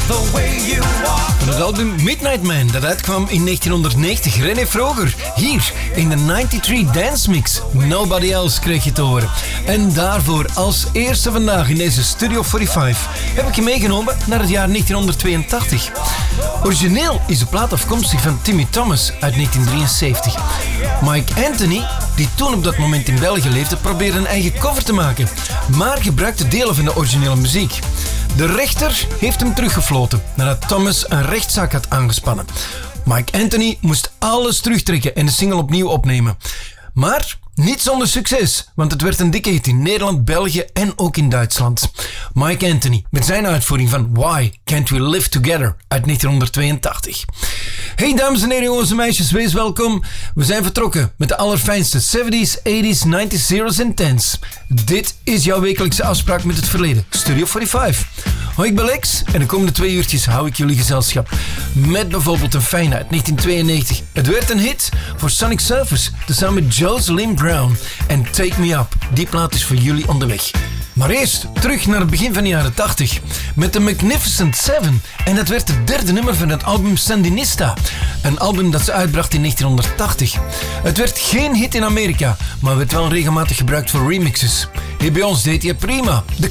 the way you walk. Van het album Midnight Man, dat uitkwam in 1990. René Vroger, hier in de 93 Dance Mix. Nobody Else kreeg je te horen. En daarvoor als eerste vandaag in deze Studio 45 heb ik je meegenomen naar het jaar 1982. Origineel is de plaat afkomstig van Timmy Thomas uit 1973. Mike Anthony, die toen op dat moment in België leefde, probeerde een eigen cover te maken, maar gebruikte delen van de originele muziek. De rechter heeft hem teruggefloten nadat Thomas een rechtszaak had aangespannen. Mike Anthony moest alles terugtrekken en de single opnieuw opnemen. Maar niet zonder succes, want het werd een dikke hit in Nederland, België en ook in Duitsland. Mike Anthony met zijn uitvoering van Why Can't We Live Together uit 1982. Hey dames en heren, jongens en meisjes, wees welkom. We zijn vertrokken met de allerfijnste 70s, 80s, 90s, zeros en 10s. Dit is jouw wekelijkse afspraak met het verleden. Studio 45. Hoi, ik ben Lex en de komende 2 uurtjes hou ik jullie gezelschap. Met bijvoorbeeld een fijne uit 1992. Het werd een hit voor Sonic Surfers, tezamen met Jocelyn Brown. En Take Me Up, die plaat is voor jullie onderweg. Maar eerst terug naar het begin van de jaren 80 met de Magnificent Seven. En dat werd het derde nummer van het album Sandinista. Een album dat ze uitbracht in 1980. Het werd geen hit in Amerika, maar werd wel regelmatig gebruikt voor remixes. Hier bij ons deed hij prima.